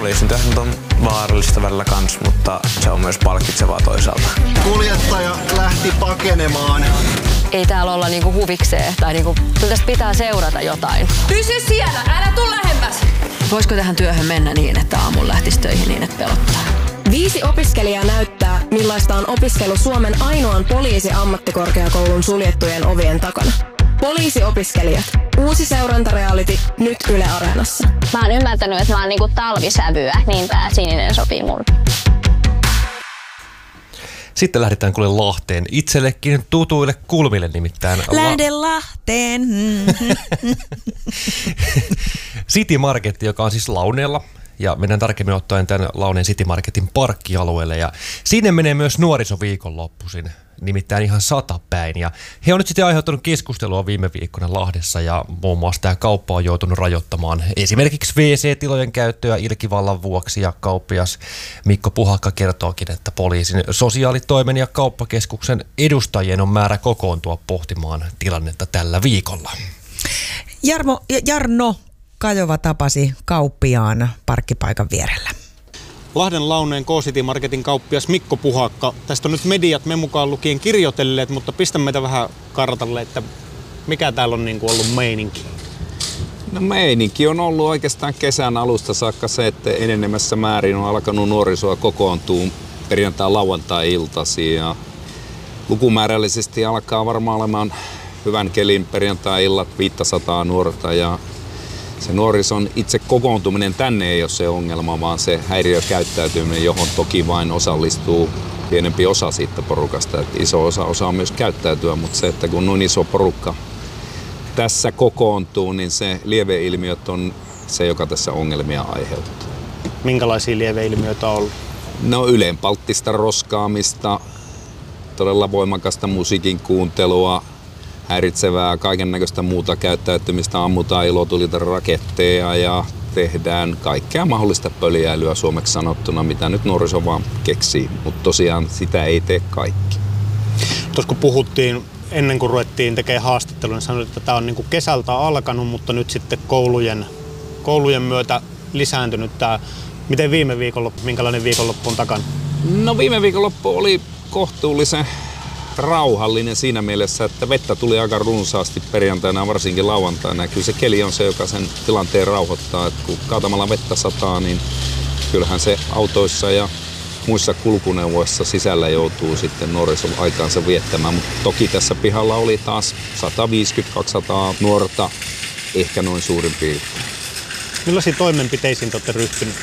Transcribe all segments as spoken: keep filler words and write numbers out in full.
poliisin työhön on vaarallista välillä kans, mutta se on myös palkitsevaa toisaalta. Kuljettaja lähti pakenemaan. Ei täällä olla niinku huvikseen tai niinku, kyllä tästä pitää seurata jotain. Pysy siellä, älä tuu lähemmäs! Voisiko tähän työhön mennä niin, että aamulla lähtisi töihin niin, että pelottaa? Viisi opiskelijaa näyttää, millaista on opiskelu Suomen ainoan poliisiammattikorkeakoulun suljettujen ovien takana. Poliisiopiskelijat. Uusi seurantareality nyt Yle Areenassa. Mä oon ymmärtänyt, että mä oon niinku talvisävyä, niin tää sininen sopii mulle. Sitten lähdetään kuule Lahteen. Itsellekin tutuille kulmille nimittäin. Lähde Lahteen. City Market, joka on siis Launeella. Ja mennään tarkemmin ottaen tämän Launeen City Marketin parkkialueelle. Ja sinne menee myös nuorisoviikonloppuisin, nimittäin ihan satapäin. Ja he on nyt sitten aiheuttanut keskustelua viime viikkona Lahdessa ja muun muassa tämä kauppa on joutunut rajoittamaan esimerkiksi W C-tilojen käyttöä ilkivallan vuoksi. Ja kauppias Mikko Puhakka kertookin, että poliisin sosiaalitoimen ja kauppakeskuksen edustajien on määrä kokoontua pohtimaan tilannetta tällä viikolla. Jarmo, Jarno Kajova tapasi kauppiaan parkkipaikan vierellä. Lahden Launeen K-City Marketin kauppias Mikko Puhakka. Tästä on nyt mediat me mukaan lukien kirjoitelleet, mutta pistä meitä vähän kartalle, että mikä täällä on niin kuin ollut meininki? No meininki on ollut oikeastaan kesän alusta saakka se, että enenemässä määrin on alkanut nuorisoa kokoontua perjantai-lauantai-iltaisin. Ja lukumäärällisesti alkaa varmaan olemaan hyvän kelin perjantai-illat viisisataa nuorta ja se nuorison itse kokoontuminen tänne ei ole se ongelma, vaan se häiriökäyttäytyminen, johon toki vain osallistuu pienempi osa siitä porukasta. Että iso osa osaa myös käyttäytyä, mutta se, että kun noin iso porukka tässä kokoontuu, niin se lieveilmiöt on se, joka tässä ongelmia aiheuttaa. Minkälaisia lieveilmiöitä on ollut? No ylenpalttista roskaamista, todella voimakasta musiikin kuuntelua, häiritsevää kaiken näköistä muuta käyttäytymistä, ammutaan ilotulita raketteja ja tehdään kaikkea mahdollista pöljäilyä suomeksi sanottuna, mitä nyt nuoriso vaan keksii, mutta tosiaan sitä ei tee kaikki. Tuossa kun puhuttiin ennen kuin ruvettiin tekemään haastattelua, niin sanoit, että tämä on niin kuin kesältä alkanut, mutta nyt sitten koulujen, koulujen myötä lisääntynyt tämä. Miten viime viikonloppu, minkälainen viikonloppu on takana? No viime viikonloppu oli kohtuullisen rauhallinen siinä mielessä, että vettä tuli aika runsaasti perjantaina, varsinkin lauantaina. Ja kyllä se keli on se, joka sen tilanteen rauhoittaa. Että kun kaatamalla vettä sataa, niin kyllähän se autoissa ja muissa kulkuneuvoissa sisällä joutuu sitten nuorison aikaansa viettämään. Mutta toki tässä pihalla oli taas sata viisikymmentä kaksisataa nuorta, ehkä noin suurin piirtein. Millaisiin toimenpiteisiin te olette ryhtyneet?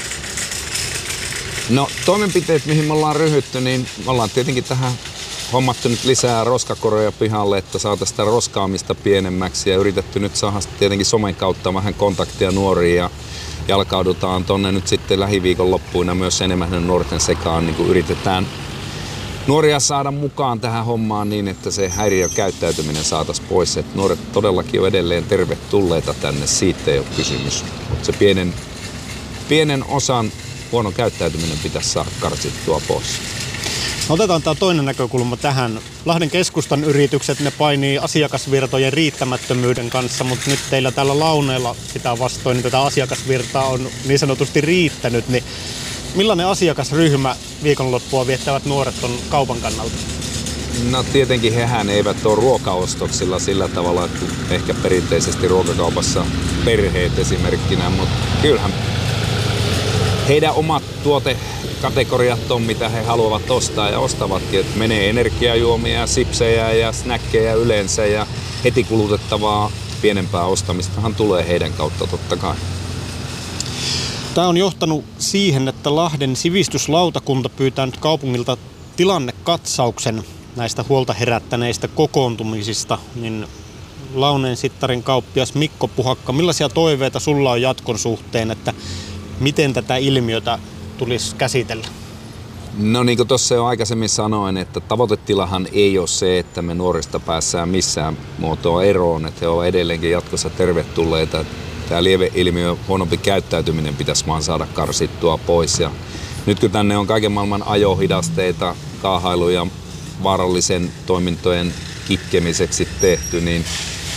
No toimenpiteet, mihin me ollaan ryhdytty, niin me ollaan tietenkin tähän hommattu nyt lisää roskakoroja pihalle, että saataisiin sitä roskaamista pienemmäksi ja yritetty nyt saada tietenkin somen kautta vähän kontaktia nuoriin ja jalkaudutaan tonne nyt sitten lähiviikonloppuina myös enemmän nuorten sekaan, niin kuin yritetään nuoria saada mukaan tähän hommaan niin, että se häiriökäyttäytyminen saataisiin pois. Että nuoret todellakin on edelleen tervetulleita tänne, siitä ei ole kysymys. Mutta se pienen, pienen osan huono käyttäytyminen pitäisi saada karsittua pois. Otetaan tämä toinen näkökulma tähän. Lahden keskustan yritykset, ne painii asiakasvirtojen riittämättömyyden kanssa, mutta nyt teillä täällä Launeella sitä vastoin, niin tätä asiakasvirtaa on niin sanotusti riittänyt. Niin millainen asiakasryhmä viikonloppua viettävät nuoret on kaupan kannalta? No tietenkin hehän eivät ole ruokaostoksilla sillä tavalla, että ehkä perinteisesti ruokakaupassa perheet esimerkkinä, mutta kyllähän heidän omat tuotekategoriat on, mitä he haluavat ostaa ja ostavatkin. Että menee energiajuomia, sipsejä ja snäkkejä yleensä ja heti kulutettavaa pienempää ostamistahan tulee heidän kautta totta kai. Tämä on johtanut siihen, että Lahden sivistyslautakunta pyytää nyt kaupungilta tilannekatsauksen näistä huolta herättäneistä kokoontumisista. Niin Launeen Sittarin kauppias Mikko Puhakka, millaisia toiveita sulla on jatkon suhteen, että miten tätä ilmiötä tulisi käsitellä? No niin kuin tuossa jo aikaisemmin sanoin, että tavoitetilahan ei ole se, että me nuorista päässään missään muotoa eroon, että he ovat edelleenkin jatkossa tervetulleita. Tämä lieveilmiö, huonompi käyttäytyminen pitäisi vaan saada karsittua pois. Ja nyt kun tänne on kaiken maailman ajohidasteita, kaahailuja vaarallisen toimintojen kitkemiseksi tehty, niin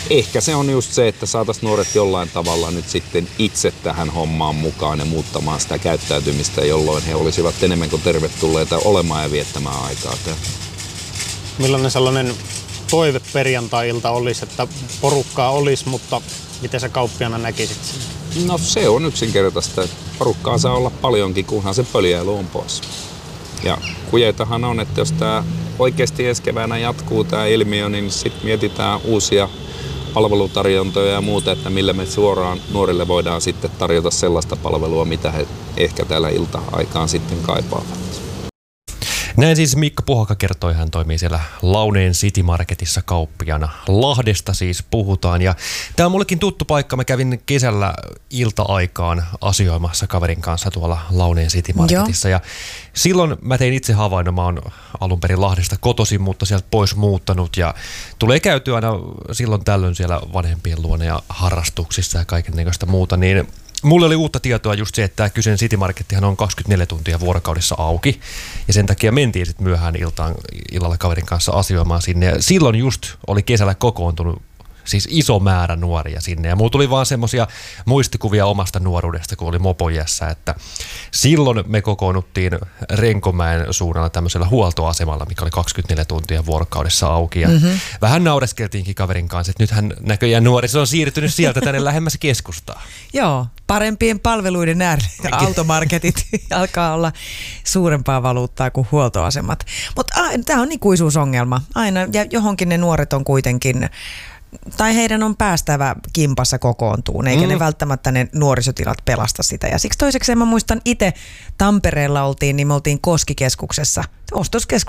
ehkä se on just se, että saataisiin nuoret jollain tavalla nyt sitten itse tähän hommaan mukaan ja muuttamaan sitä käyttäytymistä, jolloin he olisivat enemmän kuin tervetulleita olemaan ja viettämään aikaa täällä. Millainen sellainen toive perjantai-ilta olisi, että porukkaa olisi, mutta miten sä kauppiana näkisit sen? No se on yksinkertaista. Porukkaa saa olla paljonkin, kunhan se pöljäily on pois. Ja kujeitahan on, että jos tämä oikeasti ensi keväänä jatkuu tämä ilmiö, niin sitten mietitään uusia palvelutarjontoja ja muuta, että millä me suoraan nuorille voidaan sitten tarjota sellaista palvelua, mitä he ehkä täällä ilta-aikaan sitten kaipaavat. Näin siis Mikko Puhakka kertoi, hän toimii siellä Launeen City Marketissa kauppiana. Lahdesta siis puhutaan ja tämä on mullekin tuttu paikka. Mä kävin kesällä ilta-aikaan asioimassa kaverin kanssa tuolla Launeen City Marketissa. Joo. Ja silloin mä tein itse havainnon, mä oon alun perin Lahdesta kotoisin, mutta sieltä pois muuttanut ja tulee käytyä aina silloin tällöin siellä vanhempien luona ja harrastuksissa ja kaikennäköistä muuta, niin mulle oli uutta tietoa just se, että tämä kyseinen City Markettihan on kaksikymmentäneljä tuntia vuorokaudessa auki ja sen takia mentiin sitten myöhään iltaan, illalla kaverin kanssa asioimaan sinne ja silloin just oli kesällä kokoontunut siis iso määrä nuoria sinne ja mulla tuli vaan semmoisia muistikuvia omasta nuoruudesta, kun oli mopojässä, että silloin me kokoonnuttiin Renkomäen suunnalla tämmöisellä huoltoasemalla, mikä oli kaksikymmentäneljä tuntia vuorokaudessa auki ja mm-hmm. vähän naureskeltiinkin kaverin kanssa, että nythän näköjään nuoriso on siirtynyt sieltä tänne lähemmäs keskustaa. Joo, parempien palveluiden äärellä automarketit alkaa olla suurempaa valuuttaa kuin huoltoasemat. Mutta tämä on ikuisuusongelma aina ja johonkin ne nuoret on kuitenkin tai heidän on päästävä kimpassa kokoontuun, eikä mm. ne välttämättä ne nuorisotilat pelasta sitä. Ja siksi toiseksi mä muistan itse Tampereella oltiin, niin me oltiin Koskikeskuksessa, ostoskeskus